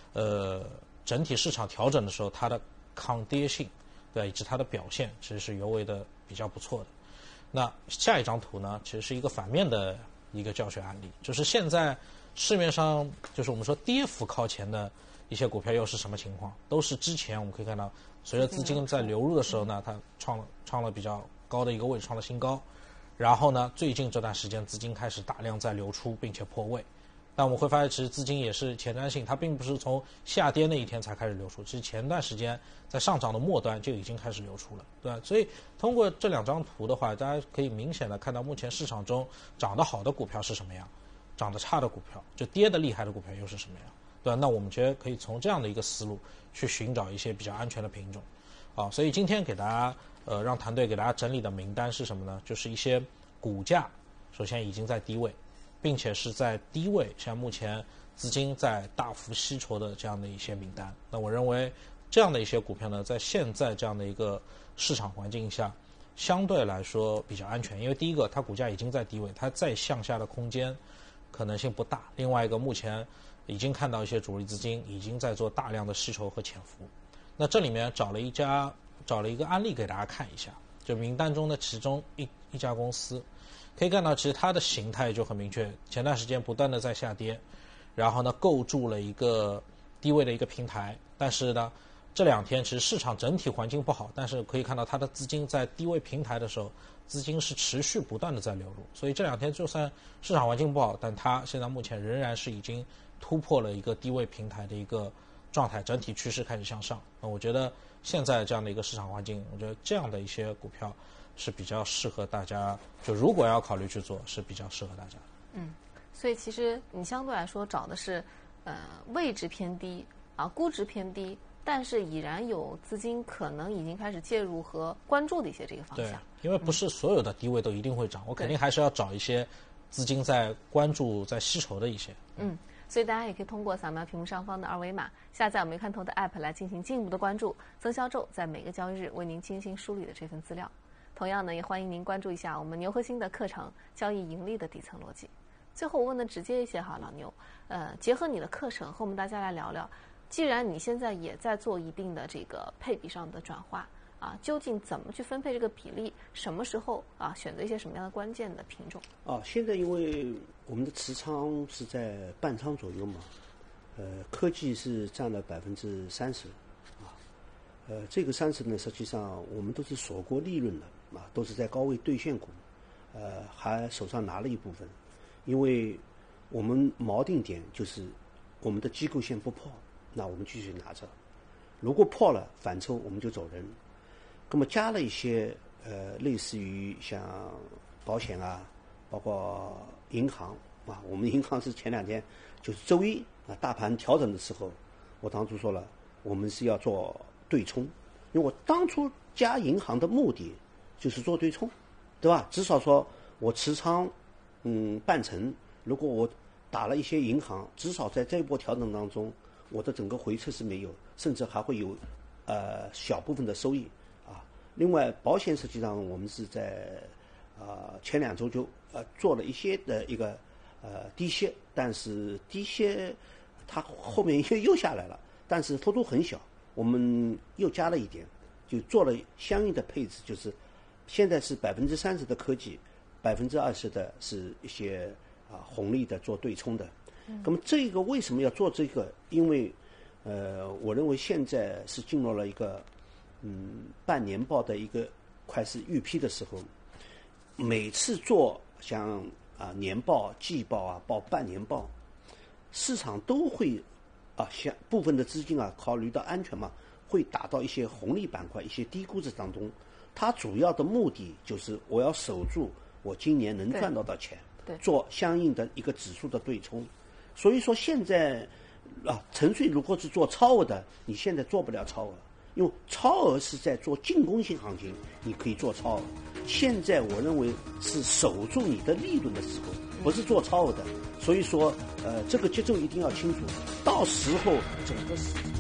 整体市场调整的时候它的抗跌性，对，以及它的表现其实是尤为的比较不错的。那下一张图呢，其实是一个反面的一个教学案例，就是现在市面上就是我们说跌幅靠前的一些股票又是什么情况？都是之前我们可以看到，随着资金在流入的时候呢，它创了比较高的一个位置，创了新高。然后呢，最近这段时间资金开始大量在流出，并且破位。但我们会发现，其实资金也是前瞻性，它并不是从下跌那一天才开始流出，其实前段时间在上涨的末端就已经开始流出了，对吧？所以通过这两张图的话，大家可以明显的看到，目前市场中涨得好的股票是什么样，涨得差的股票，就跌得厉害的股票又是什么样，对吧？那我们觉得可以从这样的一个思路去寻找一些比较安全的品种，所以今天给大家让团队给大家整理的名单是什么呢？就是一些股价首先已经在低位，并且是在低位，像目前资金在大幅吸筹的这样的一些名单。那我认为这样的一些股票呢，在现在这样的一个市场环境下，相对来说比较安全。因为第一个，它股价已经在低位，它再向下的空间可能性不大。另外一个，目前已经看到一些主力资金已经在做大量的吸筹和潜伏。那这里面找了一个案例给大家看一下，就名单中的其中一家公司，可以看到其实它的形态就很明确，前段时间不断的在下跌，然后呢构筑了一个低位的一个平台，但是呢这两天其实市场整体环境不好，但是可以看到它的资金在低位平台的时候，资金是持续不断的在流入，所以这两天就算市场环境不好，但它现在目前仍然是已经突破了一个低位平台的一个状态，整体趋势开始向上。那我觉得现在这样的一个市场环境，我觉得这样的一些股票是比较适合大家，就如果要考虑去做，是比较适合大家的。 所以其实你相对来说找的是位置偏低啊，估值偏低，但是已然有资金可能已经开始介入和关注的一些这个方向。 对，因为不是所有的低位都一定会涨，我肯定还是要找一些资金在关注、在吸筹的一些。 所以大家也可以通过扫描屏幕上方的二维码，下载我们看透的 App 来进行进一步的关注。曾销宙在每个交易日为您精心梳理的这份资料。同样呢，也欢迎您关注一下我们牛核心的课程《交易盈利的底层逻辑》。最后我问的直接一些哈，老牛，结合你的课程和我们大家来聊聊，既然你现在也在做一定的这个配比上的转化啊，究竟怎么去分配这个比例？什么时候啊选择一些什么样的关键的品种？ 现在因为我们的持仓是在半仓左右嘛，科技是占了30%，这个30呢，实际上我们都是锁过利润的都是在高位兑现股，还手上拿了一部分，因为我们锚定点就是我们的机构线不破，那我们继续拿着，如果破了反抽我们就走人。那么加了一些类似于像保险啊，包括银行我们银行是前两天就是周一大盘调整的时候，我当初说了我们是要做对冲，因为我当初加银行的目的就是做对冲，对吧？至少说我持仓半成，如果我打了一些银行，至少在这一波调整当中，我的整个回撤是没有，甚至还会有小部分的收益另外保险实际上我们是在前2周就做了一些的一个低歇，但是低歇它后面又下来了，但是幅度很小，我们又加了一点，就做了相应的配置，就是现在是30%的科技，20%的是一些红利的做对冲的。那么这个为什么要做这个？因为我认为现在是进入了一个半年报的一个快是预批的时候，每次做像年报、季报报半年报，市场都会像部分的资金考虑到安全嘛，会打到一些红利板块、一些低估值当中。它主要的目的就是我要守住我今年能赚到的钱，做相应的一个指数的对冲。所以说现在纯粹如果是做超额的，你现在做不了超额。因为超额是在做进攻性行情，你可以做超额。现在我认为是守住你的利润的时候，不是做超额的。所以说，这个节奏一定要清楚。到时候整个市场